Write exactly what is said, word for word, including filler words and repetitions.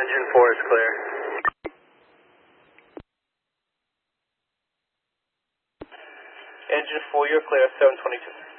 Engine four is clear. Engine four, you're clear, seven twenty-two.